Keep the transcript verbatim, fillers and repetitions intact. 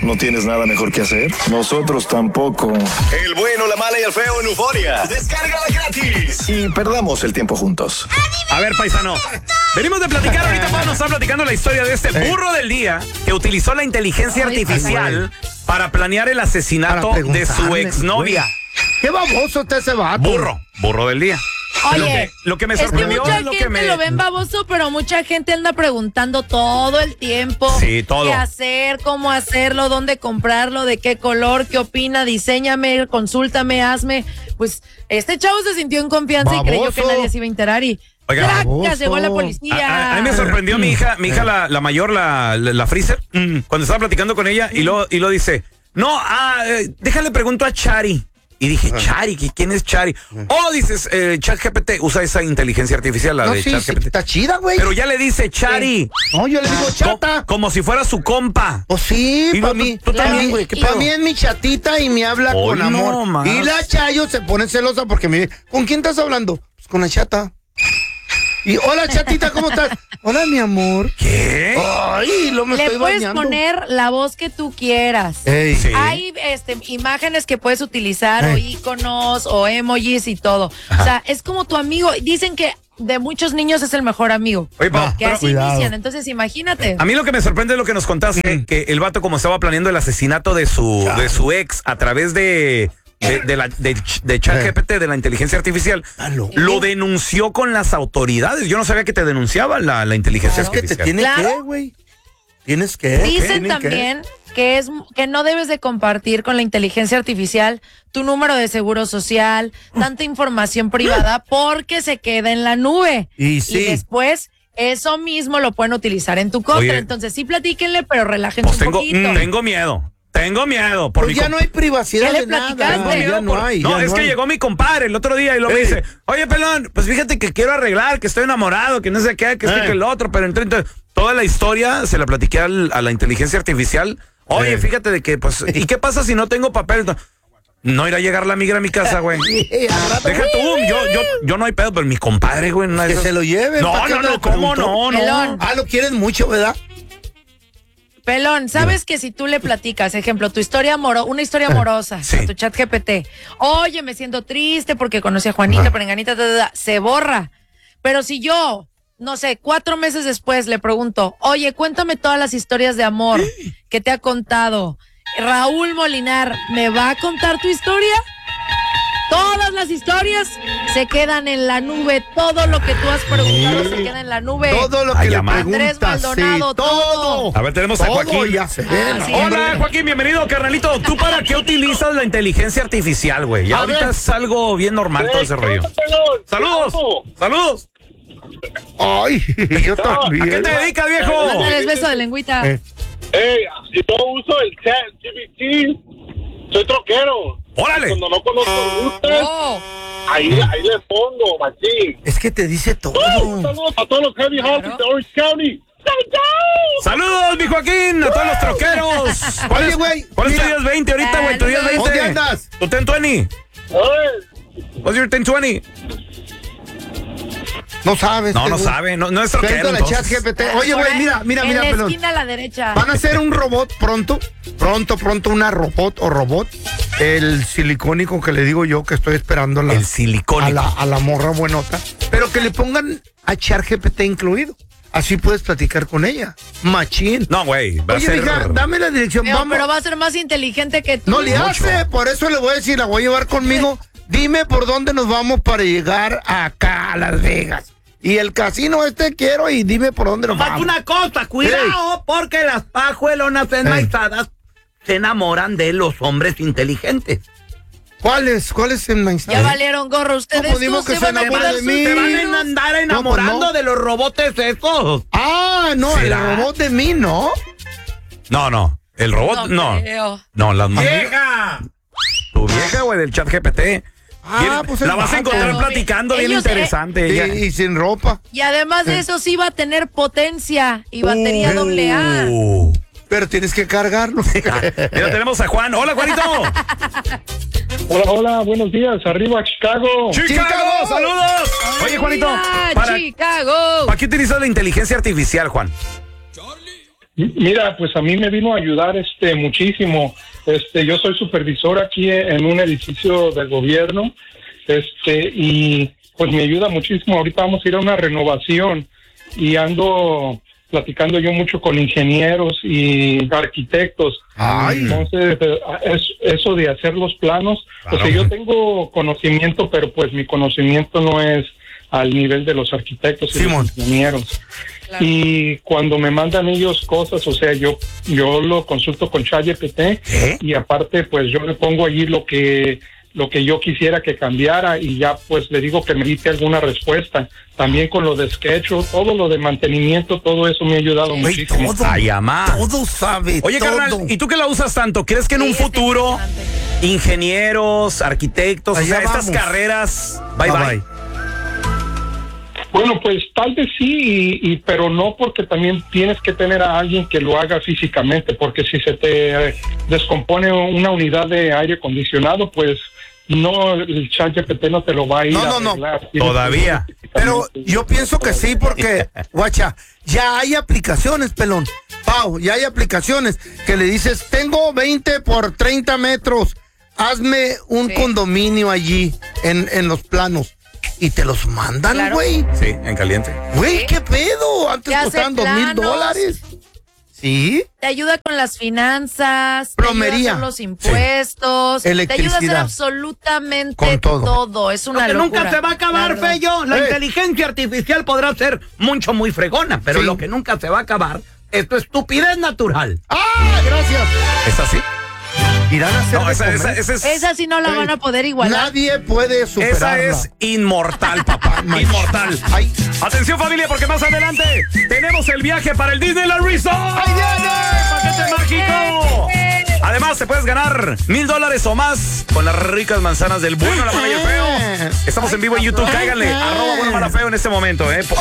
¿No tienes nada mejor que hacer? Nosotros tampoco. El bueno, la mala y el feo en Euforia. Descárgala gratis. Y perdamos el tiempo juntos. A ver, paisano. Venimos de platicar ahorita, vamos a estar platicando la historia de este burro del día que utilizó la inteligencia Ay, artificial ay, para planear el asesinato Para de su preguntarle, exnovia. güey. Qué baboso está ese vato. Burro, burro del día. Oye, lo que, lo que me es que sorprendió mucha es lo gente que me... lo ven baboso, pero mucha gente anda preguntando todo el tiempo. Sí, todo. Qué hacer, cómo hacerlo, dónde comprarlo, de qué color, qué opina, diséñame, consúltame, hazme. Pues este chavo se sintió en confianza Baboso. y creyó que nadie se iba a enterar y Oiga, ¡tracas! baboso. Llegó la policía. A, a- a mí me sorprendió mi hija, mi hija la, la mayor, la, la, la Freezer, cuando estaba platicando con ella y lo, y lo dice, no, ah, eh, déjale pregunto a Chari. Y dije, Chari, ¿qui- ¿quién es Chari? Oh, dices, eh, ChatGPT usa esa inteligencia artificial, la No, de sí, sí, ChatGPT. está chida, güey. Pero ya le dice Chari. No, yo le digo Co- chata. como si fuera su compa. Pues sí, Y para tú- mí. tú también, para mí- güey, ¿qué para pedo? mí es mi chatita y me habla Hoy con no amor. más. Y la Chayo se pone celosa porque me dice, ¿con quién estás hablando? Pues con la chata. Y hola, chatita, ¿cómo estás? Hola, mi amor. ¿Qué? Ay, lo me Le estoy puedes bañando. poner la voz que tú quieras. Ey. Sí. Hay este, imágenes que puedes utilizar, o Ey. iconos, o emojis y todo. O sea, es como tu amigo. Dicen que de muchos niños es el mejor amigo. Oye, pa, Que pero- así cuidado. inician. Entonces, imagínate. a mí lo que me sorprende es lo que nos contaste, que el vato como estaba planeando el asesinato de su, de su ex a través de... De, de la de, de ChatGPT, de la inteligencia artificial, Está loco. lo denunció con las autoridades. Yo no sabía que te denunciaba la, la inteligencia Es que te artificial. tiene Claro. que, güey. Tienes que. Dicen tienen también que es que no debes de compartir con la inteligencia artificial tu número de seguro social, tanta información privada, porque se queda en la nube. Y sí. después eso mismo lo pueden utilizar en tu contra. Oye. Entonces sí platíquenle, pero relájense Pues un tengo, poquito. tengo miedo. Tengo miedo. Por Pues mi ya com- no hay privacidad ¿Qué le de nada. platicaste? No, Tengo ya miedo no por- hay. No, ya es no que hay. llegó mi compadre el otro día y luego me Ey. dice, oye, pelón, pues fíjate que quiero arreglar, que estoy enamorado, que no sé qué, que esto y Ey. que el otro, pero entre, entre- toda la historia se la platiqué al- a la inteligencia artificial. Oye, Ey. fíjate de que, pues, ¿y qué pasa si no tengo papel? No irá a llegar la migra a mi casa, güey. Sí, al rato, Deja tú, yo, yo, yo no hay pedo, pero mi compadre, güey. No, que es- se lo lleve. No, ¿para qué no, te no, ¿cómo preguntó? no? No. Pelón. Ah, lo quieres mucho, ¿verdad? Pelón, ¿sabes que si tú le platicas, ejemplo, tu historia amoro, una historia amorosa, Sí. a tu chat G P T, oye, me siento triste porque conocí a Juanita, Perenganita, ta, ta, ta", se borra. Pero si yo, no sé, cuatro meses después le pregunto, oye, cuéntame todas las historias de amor que te ha contado Raúl Molinar, ¿me va a contar tu historia? Todas las historias se quedan en la nube. Todo lo que tú has preguntado se queda en la nube. Todo lo que Ay, le amá. Andrés preguntas, Maldonado, sí, todo. A ver, tenemos a Todo, Joaquín. ya se ve, Ah, ¿no? sí. Hola, hombre. Joaquín, bienvenido, carnalito. ¿Tú para qué utilizas la inteligencia artificial, güey? Ya A ahorita ver. es algo bien normal todo ese rollo. Saludos, saludos. Ay, yo ¿A también. qué te dedicas, viejo? Mándales beso de lengüita. Eh. Hey, si yo uso el chat G P T, soy troquero. Órale. Cuando no conozco rutas, Oh, ahí, ahí les pongo, machín. Es que te dice todo. Un saludo a todos los heavy houses de Orange County. Saludos, mi Joaquín, a todos los troqueros. ¿Cuál Oye, es, güey, ¿cuál es tu mira. diez veinte ahorita, güey? Tu diez veinte. ¿Dónde andas? Tu ten veinte. Oye, What's your ten veinte? No sabes. No, no seguro. sabe, no, no es Vente troquero. a la chat entonces. G P T. Oye, güey, mira, mira, en mira, la pelón. esquina a la derecha. Van a hacer un robot pronto, pronto, pronto, una robot o robot, el silicónico que le digo yo que estoy esperando a la, El silicónico. a la, a la morra buenota, pero que le pongan a ChatGPT incluido. Así puedes platicar con ella. Machín. No, güey, va a Oye, ser... mija, dame la dirección. Pero, Vamos. pero va a ser más inteligente que tú. No le hace, por eso le voy a decir, la voy a llevar conmigo. Dime por dónde nos vamos para llegar acá a Las Vegas. Y el casino este quiero y dime por dónde nos Nomás vamos. una cosa, cuidado, porque las pajuelonas enmaizadas se enamoran de los hombres inteligentes. ¿Cuál es? ¿Cuál es el mensaje? Ya valieron gorro ustedes. No, pues, digo todos que se se van a enamora quedar de mí. Se solteros. van a andar No, enamorando pues no. de los robotes esos. Ah, no, ¿Será? el robot de mí, ¿no? No, no, el robot, no. creo. No, las mamás. ¡Vieja! Tu vieja, güey, del chat G P T. Ah, Viene- pues el la vas a vato. encontrar No, platicando bien ellos, eh, interesante. Y, ella. y sin ropa. Y además de eso sí va a tener potencia y batería doble A. Uh. Pero tienes que cargarlo. Mira, tenemos a Juan. Hola, Juanito. hola, hola, buenos días. Arriba, Chicago. Chicago, Chicago. saludos. Oye, Juanito, Arriba, ¿para, Chicago. ¿para qué utilizas la inteligencia artificial, Juan? Mira, pues a mí me vino a ayudar este muchísimo. Este, yo soy supervisor aquí en un edificio del gobierno, este, y pues me ayuda muchísimo. Ahorita vamos a ir a una renovación y ando platicando yo mucho con ingenieros y arquitectos. Ay. Entonces, es, eso de hacer los planos, Claro. o sea, yo tengo conocimiento, pero pues mi conocimiento no es al nivel de los arquitectos y Simón. los ingenieros. Claro. Y cuando me mandan ellos cosas, o sea, yo yo lo consulto con ChatGPT ¿Qué? y aparte pues yo le pongo allí lo que lo que yo quisiera que cambiara y ya pues le digo que me dite alguna respuesta. También con lo de sketch, todo lo de mantenimiento, todo eso me ha ayudado Güey, muchísimo. todo, Ay, amá. todo sabe. Oye, todo. carnal, ¿y tú que la usas tanto? ¿Crees que en Sí, un está futuro impresionante. ingenieros, arquitectos, o Allá sea, estas vamos. carreras, bye bye? Bye, bye. Bueno, pues tal vez sí, y, y pero no, porque también tienes que tener a alguien que lo haga físicamente, porque si se te eh, descompone una unidad de aire acondicionado, pues no, el ChatGPT no te lo va a ir No, a no, no. arreglar. Tienes Todavía. que ir Pero físicamente. yo pienso que sí, porque, guacha, ya hay aplicaciones, pelón. Pau, ya hay aplicaciones que le dices, tengo veinte por treinta metros, hazme un Sí. condominio allí en, en los planos. Y te los mandan, Claro. güey. Sí, en caliente. Güey, Sí. ¿qué pedo? Antes Te hace costaban dos mil planos. dólares. ¿Sí? Te ayuda con las finanzas, Plomería. te ayuda a hacer los impuestos, te ayuda a hacer Electricidad. absolutamente Con todo. Es Lo una que locura. nunca se va a acabar, La verdad. Fello. La Eh. inteligencia artificial podrá ser mucho, muy fregona, pero Sí. lo que nunca se va a acabar es tu estupidez natural. ¡Ah, gracias! ¿Es así? Irán a hacer No, de esa, esa, comer. esa es, Esa sí no la van a poder igualar. Nadie puede superarla. esa es inmortal, papá. Inmortal. Ay. Atención, familia, porque más adelante tenemos el viaje para el Disneyland Resort. ¡Ahí viene! ¡Paquete mágico! Además, te puedes ganar mil dólares o más con las ricas manzanas del bueno, la mala y el feo. Estamos en vivo en YouTube. Cáiganle. Arroba bueno, mala, feo en este momento, ¿eh?